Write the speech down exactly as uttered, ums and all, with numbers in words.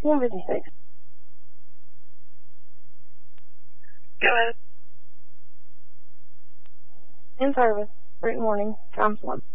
one fifty-six. Go ahead. In service. Written warning. Time's one.